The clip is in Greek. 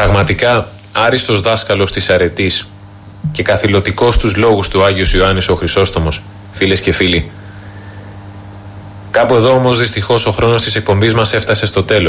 Πραγματικά άριστος δάσκαλος της αρετής και καθηλωτικός τους λόγους του Άγιος Ιωάννης ο Χρυσόστομος, φίλες και φίλοι. Κάπου εδώ όμως δυστυχώς ο χρόνος της εκπομπής μας έφτασε στο τέλος.